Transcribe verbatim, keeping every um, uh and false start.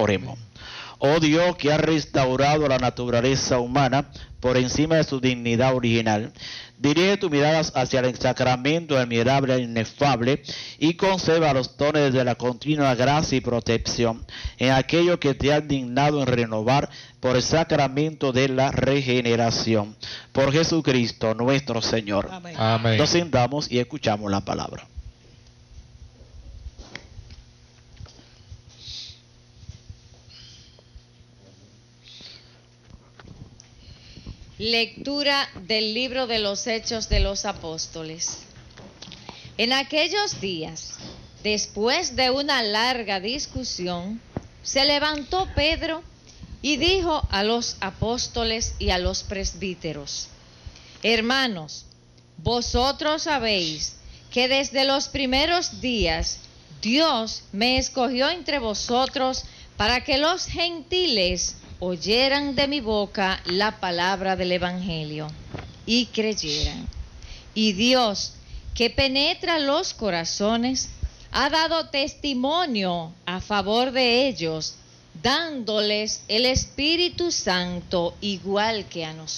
Oremos. Oh Dios, que ha restaurado la naturaleza humana por encima de su dignidad original, dirige tus miradas hacia el sacramento admirable e inefable y conserva los dones de la continua gracia y protección en aquello que te ha dignado en renovar por el sacramento de la regeneración. Por Jesucristo nuestro Señor. Amén. Amén. Nos sentamos y escuchamos la palabra. Lectura del libro de los Hechos de los Apóstoles. En aquellos días, después de una larga discusión, se levantó Pedro y dijo a los apóstoles y a los presbíteros: Hermanos, vosotros sabéis que desde los primeros días Dios me escogió entre vosotros para que los gentiles oyeran de mi boca la palabra del Evangelio y creyeran. Y Dios, que penetra los corazones, ha dado testimonio a favor de ellos, dándoles el Espíritu Santo igual que a nosotros.